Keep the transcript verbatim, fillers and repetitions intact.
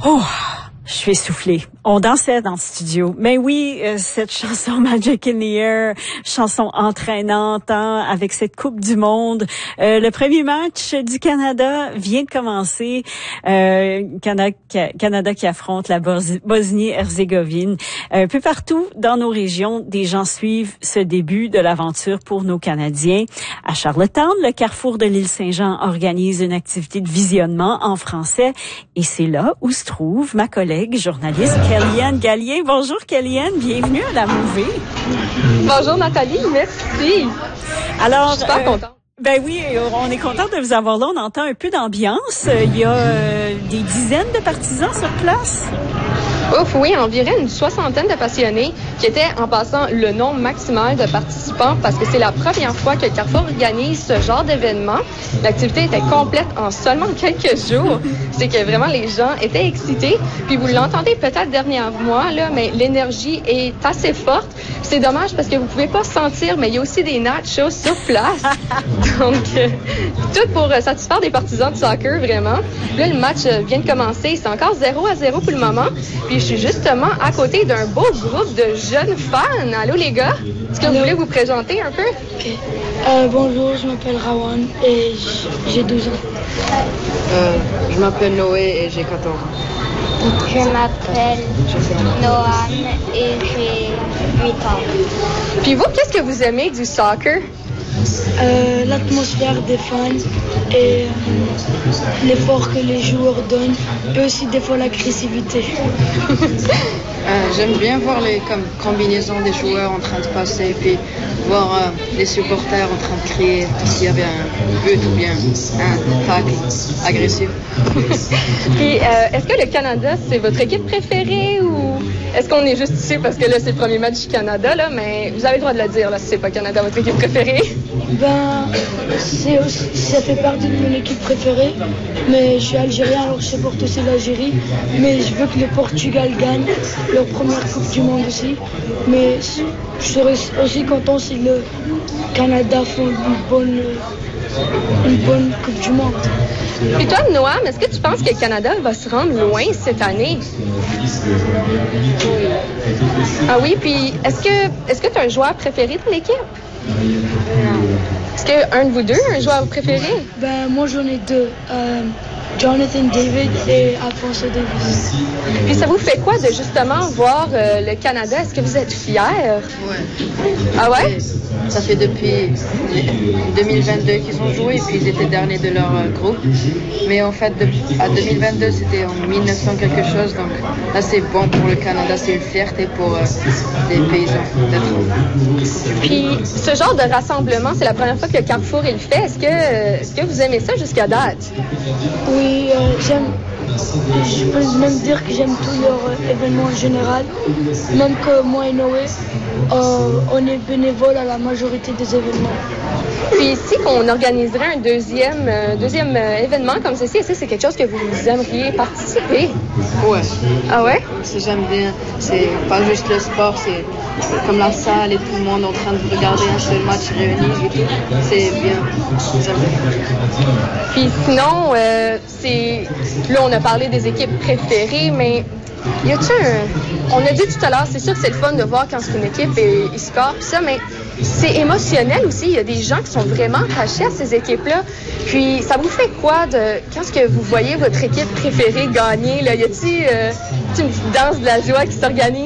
Oh, je suis essoufflée. On dansait dans le studio. Mais oui, euh, cette chanson Magic in the Air, chanson entraînante, hein, avec cette Coupe du Monde. Euh, le premier match du Canada vient de commencer. Euh, Canada, Canada qui affronte la Bosnie-Herzégovine. Un peu partout dans nos régions, des gens suivent ce début de l'aventure pour nos Canadiens. À Charlottetown, le carrefour de l'île Saint-Jean organise une activité de visionnement en français. Et c'est là où se trouve ma collègue journaliste Kellyanne Gallier. Bonjour Kellyanne, bienvenue à la Movie. Bonjour Nathalie, merci. Alors, je suis super euh, contente. Ben oui, on est content de vous avoir là. On entend un peu d'ambiance. Il y a euh, des dizaines de partisans sur place. Ouf, oui, environ une soixantaine de passionnés qui étaient, en passant, le nombre maximal de participants parce que c'est la première fois que Carrefour organise ce genre d'événement. L'activité était complète en seulement quelques jours. C'est que vraiment les gens étaient excités. Puis vous l'entendez peut-être dernièrement, là, mais l'énergie est assez forte. C'est dommage parce que vous pouvez pas sentir, mais il y a aussi des nachos sur place. Donc, euh, tout pour euh, satisfaire des partisans de soccer, vraiment. Là, le match euh, vient de commencer. C'est encore zéro à zéro pour le moment. Puis, je suis justement à côté d'un beau groupe de jeunes fans. Allô, les gars? Est-ce que vous voulez vous présenter un peu? OK. Euh, bonjour, je m'appelle Rawan et j'ai douze ans. Euh, je m'appelle Noé et j'ai quatorze ans. Je m'appelle Noam et j'ai huit ans. Puis vous, qu'est-ce que vous aimez du soccer? Euh, l'atmosphère des fans et euh, l'effort que les joueurs donnent et aussi des fois l'agressivité. euh, J'aime bien voir les comme, combinaisons des joueurs en train de passer puis voir euh, les supporters en train de crier s'il y avait un but ou bien un tacle agressif. Puis euh, est-ce que le Canada, c'est votre équipe préférée ou est-ce qu'on est juste ici parce que là, c'est le premier match du Canada, là, mais vous avez le droit de le dire, là, si c'est pas Canada votre équipe préférée? Ben, c'est aussi, ça fait partie de mon équipe préférée, mais je suis algérien, alors je supporte aussi l'Algérie, mais je veux que le Portugal gagne leur première Coupe du Monde aussi, mais je serais aussi content si le Canada fait une bonne, une bonne Coupe du Monde. Puis toi, Noam, est-ce que tu penses que le Canada va se rendre loin cette année? Ah oui, puis est-ce que est-ce que tu as un joueur préféré de l'équipe? Est-ce qu'un de vous deux a un joueur préféré? Ben, moi, j'en ai deux. Euh, Jonathan David et Alfonso Davies. Puis ça vous fait quoi de justement voir euh, le Canada? Est-ce que vous êtes fiers? Ouais. Ah ouais? Ça fait depuis deux mille vingt-deux qu'ils ont joué et puis ils étaient derniers de leur euh, groupe. Mais en fait, de, à deux mille vingt-deux, c'était en mille neuf cents quelque chose. Donc là, c'est bon pour le Canada. C'est une fierté pour euh, les paysans d'être. Puis ce genre de rassemblement, c'est la première fois que le Carrefour il le fait. Est-ce que, euh, est-ce que vous aimez ça jusqu'à date? Oui, euh, j'aime. Je peux même dire que j'aime tous leurs euh, événements en général. Même que moi et Noé, euh, on est bénévoles à la majorité des événements. Puis ici, qu'on organiserait un deuxième, euh, deuxième euh, événement comme ceci, est-ce que c'est quelque chose que vous aimeriez participer? Ouais. Ah ouais? C'est, j'aime bien. C'est pas juste le sport, c'est comme la salle et tout le monde en train de regarder un seul match réuni et tout. C'est bien. J'aime bien. Puis sinon, euh, c'est là, on a parlé des équipes préférées, mais y a-tu un... On a dit tout à l'heure, c'est sûr que c'est le fun de voir quand c'est une équipe et ils score, pis ça, mais c'est émotionnel aussi. Il y a des gens qui sont vraiment attachés à ces équipes-là. Puis, ça vous fait quoi de quand est-ce que vous voyez votre équipe préférée gagner? Là? Y a-t-il euh, une petite danse de la joie qui s'organise?